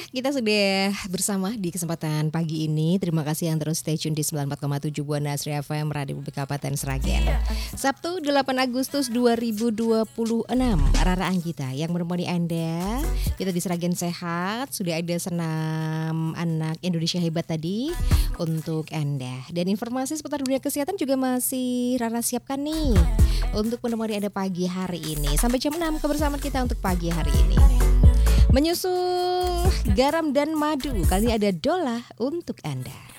kita sudah bersama di kesempatan pagi ini. Terima kasih yang terus stay tune di 94,7 Buana Asri FM Radio Publik Kabupaten Sragen. Sabtu 8 Agustus 2026. Rara Anggita yang menemani Anda. Kita di Sragen sehat. Sudah ada senam anak Indonesia hebat tadi untuk Anda. Dan informasi seputar dunia kesehatan juga masih Rara siapkan nih untuk menemani Anda pagi hari ini. Sampai jam 6 kebersamaan kita untuk pagi hari ini. Menyusul garam dan madu, kali ini ada Dola untuk Anda.